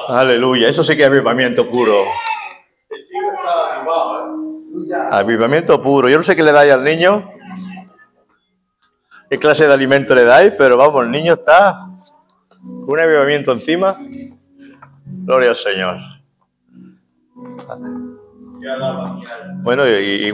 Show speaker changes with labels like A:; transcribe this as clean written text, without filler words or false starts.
A: Aleluya, eso sí que es avivamiento puro.
B: El chico estaba avivado,
A: Avivamiento puro. Yo no sé qué le dais al niño, qué clase de alimento le dais, pero vamos, el niño está con un avivamiento encima. Gloria al Señor.
B: Que alaba mi alma.
A: Bueno, y